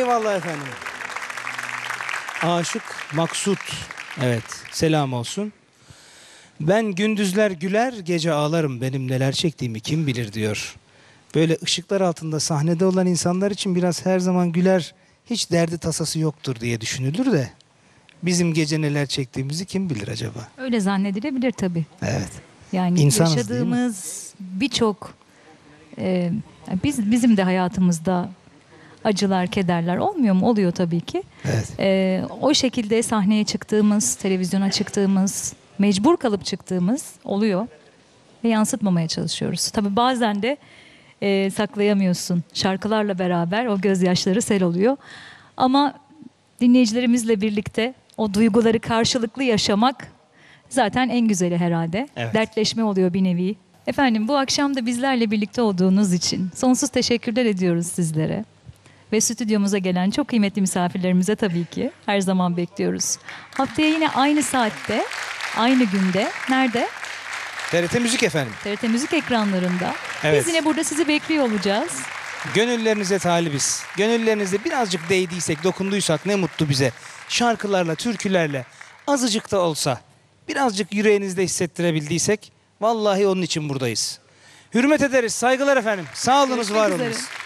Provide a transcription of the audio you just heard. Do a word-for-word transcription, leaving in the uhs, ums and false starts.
Eyvallah efendim. Aşık Maksut. Evet, selam olsun. Ben gündüzler güler, gece ağlarım. Benim neler çektiğimi kim bilir diyor. Böyle ışıklar altında sahnede olan insanlar için biraz her zaman güler, hiç derdi tasası yoktur diye düşünülür de bizim gece neler çektiğimizi kim bilir acaba? Öyle zannedilebilir tabii. Evet. Yani İnsanız, yaşadığımız birçok e, biz bizim de hayatımızda acılar, kederler olmuyor mu? Oluyor tabii ki. Evet. E, o şekilde sahneye çıktığımız, televizyona çıktığımız, mecbur kalıp çıktığımız oluyor ve yansıtmamaya çalışıyoruz. Tabii bazen de e, saklayamıyorsun. Şarkılarla beraber o gözyaşları sel oluyor. Ama dinleyicilerimizle birlikte o duyguları karşılıklı yaşamak zaten en güzeli herhalde. Evet. Dertleşme oluyor bir nevi. Efendim bu akşam da bizlerle birlikte olduğunuz için sonsuz teşekkürler ediyoruz sizlere. Ve stüdyomuza gelen çok kıymetli misafirlerimize tabii ki her zaman bekliyoruz. Haftaya yine aynı saatte, aynı günde, nerede? T R T Müzik efendim. T R T Müzik ekranlarında. Evet. Biz yine burada sizi bekliyor olacağız. Gönüllerinize talibiz. Gönüllerinizde birazcık değdiysek, dokunduysak ne mutlu bize. Şarkılarla, türkülerle, azıcık da olsa birazcık yüreğinizde hissettirebildiysek vallahi onun için buradayız. Hürmet ederiz. Saygılar efendim. Sağ olunuz, Görüşmek var üzere. olunuz.